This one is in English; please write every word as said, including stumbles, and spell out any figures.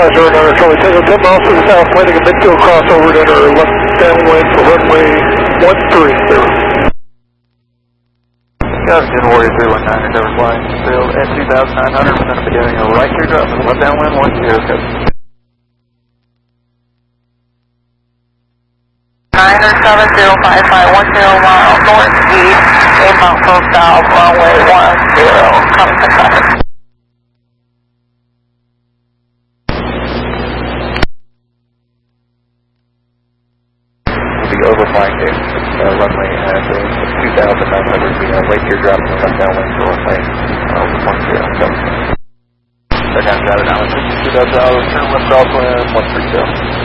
Zero nine Charlie Tango, ten miles to the south, planning a midfield crossover to enter left downwind for runway one three zero. Gotcha, Warrior three one nine, recover flying, field at two thousand nine hundred, we're going to be getting a right teardrop and left downwind one zero, coach. nine seven zero five five one zero mile north speed, inbound from south, runway one zero, coming to traffic. We'll be overflying the uh, runway at uh, two thousand nine hundred, be a right teardrop and left downwind for runway uh, one zero, coach. Second, got it now, two thousand, turn left southwind one three zero.